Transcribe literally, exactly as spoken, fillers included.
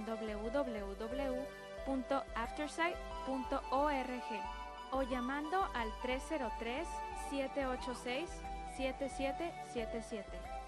en w w w punto aftersight punto org o llamando al tres cero tres, siete ocho seis, siete siete siete siete.